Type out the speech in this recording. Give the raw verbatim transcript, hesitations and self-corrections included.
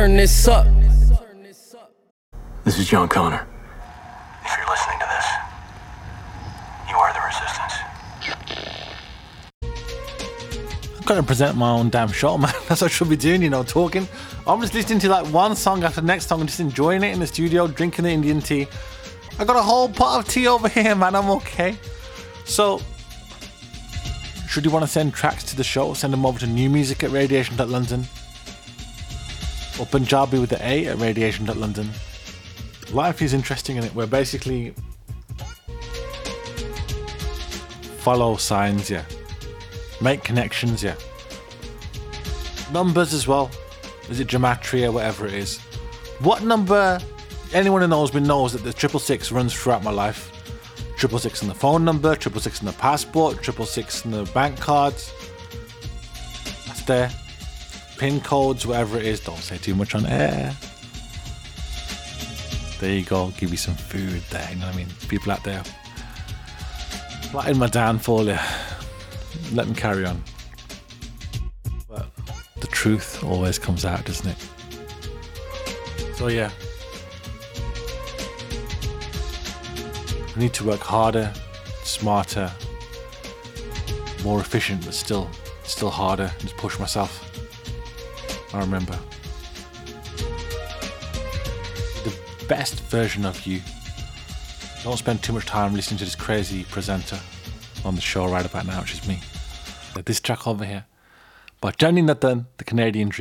Turn this up. This is John Connor. If you're listening to this, you are the resistance. I'm gonna present my own damn show, man. That's what I should be doing, you know, talking. I'm just listening to like one song after the next song and just enjoying it in the studio, drinking the Indian tea. I got a whole pot of tea over here, man. I'm okay. So, should you want to send tracks to the show, send them over to new music at radiation dot london or Punjabi with the A at radiation dot london. Life is interesting in it, where basically follow signs, yeah. Make connections, yeah. Numbers as well. Is it gematria, whatever it is? What number? Anyone who knows me knows that the triple six runs throughout my life. Triple six in the phone number, triple six in the passport, triple six in the bank cards. That's there. Pin codes, whatever it is. Don't say too much on air. There you go. Give you some food there. You know what I mean? People out there plotting my downfall. Yeah. Let them carry on. But the truth always comes out, doesn't it? So yeah. I need to work harder, smarter, more efficient, but still, still harder. Just push myself. I remember. The best version of you. Don't spend too much time listening to this crazy presenter on the show right about now, which is me. This track over here by Johnny Nathan, the Canadian Dream.